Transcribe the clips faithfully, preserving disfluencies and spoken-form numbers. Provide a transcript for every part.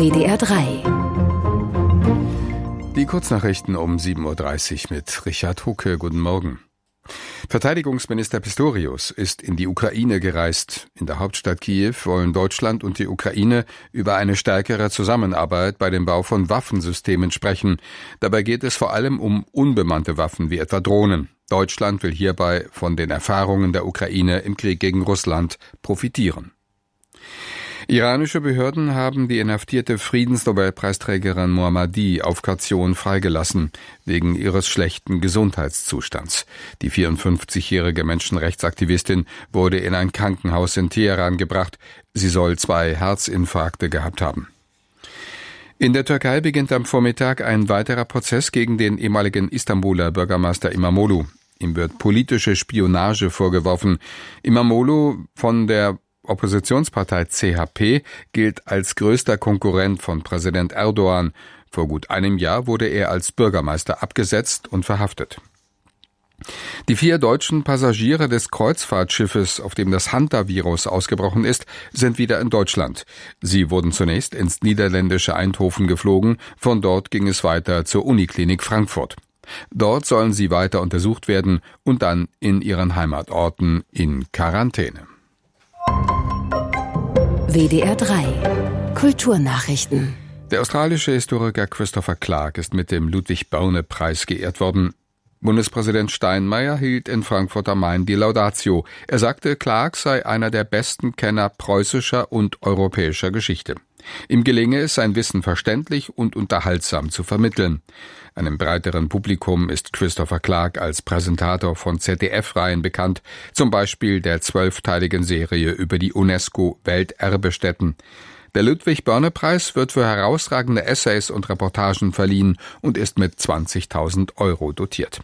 W D R drei. Die Kurznachrichten um sieben Uhr dreißig mit Richard Hucke. Guten Morgen. Verteidigungsminister Pistorius ist in die Ukraine gereist. In der Hauptstadt Kiew wollen Deutschland und die Ukraine über eine stärkere Zusammenarbeit bei dem Bau von Waffensystemen sprechen. Dabei geht es vor allem um unbemannte Waffen wie etwa Drohnen. Deutschland will hierbei von den Erfahrungen der Ukraine im Krieg gegen Russland profitieren. Iranische Behörden haben die inhaftierte Friedensnobelpreisträgerin Mohammadi auf Kaution freigelassen, wegen ihres schlechten Gesundheitszustands. Die vierundfünfzigjährige Menschenrechtsaktivistin wurde in ein Krankenhaus in Teheran gebracht. Sie soll zwei Herzinfarkte gehabt haben. In der Türkei beginnt am Vormittag ein weiterer Prozess gegen den ehemaligen Istanbuler Bürgermeister İmamoğlu. Ihm wird politische Spionage vorgeworfen. İmamoğlu von der Oppositionspartei C H P gilt als größter Konkurrent von Präsident Erdogan. Vor gut einem Jahr wurde er als Bürgermeister abgesetzt und verhaftet. Die vier deutschen Passagiere des Kreuzfahrtschiffes, auf dem das Hantavirus ausgebrochen ist, sind wieder in Deutschland. Sie wurden zunächst ins niederländische Eindhoven geflogen, von dort ging es weiter zur Uniklinik Frankfurt. Dort sollen sie weiter untersucht werden und dann in ihren Heimatorten in Quarantäne. W D R drei. Kulturnachrichten. Der australische Historiker Christopher Clark ist mit dem Ludwig-Börne-Preis geehrt worden. Bundespräsident Steinmeier hielt in Frankfurt am Main die Laudatio. Er sagte, Clark sei einer der besten Kenner preußischer und europäischer Geschichte. Ihm gelinge es, sein Wissen verständlich und unterhaltsam zu vermitteln. Einem breiteren Publikum ist Christopher Clark als Präsentator von Z D F-Reihen bekannt, zum Beispiel der zwölfteiligen Serie über die UNESCO-Welterbestätten. Der Ludwig-Börne-Preis wird für herausragende Essays und Reportagen verliehen und ist mit zwanzigtausend Euro dotiert.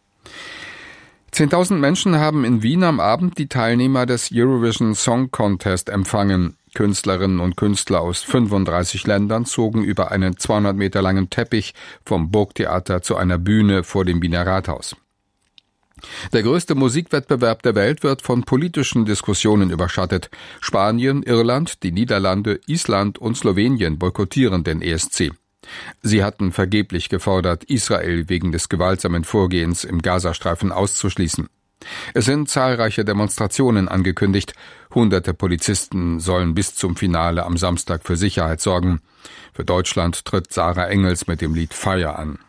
Zehntausend Menschen haben in Wien am Abend die Teilnehmer des Eurovision Song Contest empfangen. Künstlerinnen und Künstler aus fünfunddreißig Ländern zogen über einen zweihundert Meter langen Teppich vom Burgtheater zu einer Bühne vor dem Wiener Rathaus. Der größte Musikwettbewerb der Welt wird von politischen Diskussionen überschattet. Spanien, Irland, die Niederlande, Island und Slowenien boykottieren den E S C. Sie hatten vergeblich gefordert, Israel wegen des gewaltsamen Vorgehens im Gazastreifen auszuschließen. Es sind zahlreiche Demonstrationen angekündigt. Hunderte Polizisten sollen bis zum Finale am Samstag für Sicherheit sorgen. Für Deutschland tritt Sarah Engels mit dem Lied Fire an.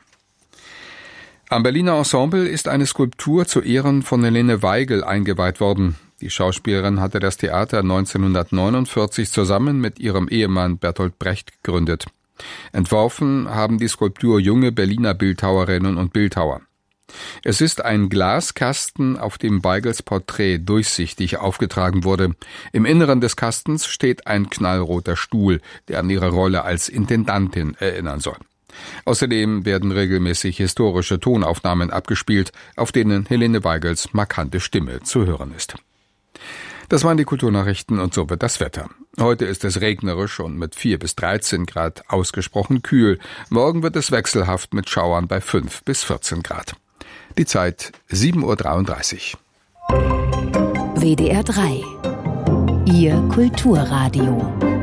Am Berliner Ensemble ist eine Skulptur zu Ehren von Helene Weigel eingeweiht worden. Die Schauspielerin hatte das Theater neunzehnhundertneunundvierzig zusammen mit ihrem Ehemann Bertolt Brecht gegründet. Entworfen haben die Skulptur junge Berliner Bildhauerinnen und Bildhauer. Es ist ein Glaskasten, auf dem Weigels Porträt durchsichtig aufgetragen wurde. Im Inneren des Kastens steht ein knallroter Stuhl, der an ihre Rolle als Intendantin erinnern soll. Außerdem werden regelmäßig historische Tonaufnahmen abgespielt, auf denen Helene Weigels markante Stimme zu hören ist. Das waren die Kulturnachrichten und so wird das Wetter. Heute ist es regnerisch und mit vier bis dreizehn Grad ausgesprochen kühl. Morgen wird es wechselhaft mit Schauern bei fünf bis vierzehn Grad. Die Zeit sieben Uhr dreiunddreißig. W D R drei. Ihr Kulturradio.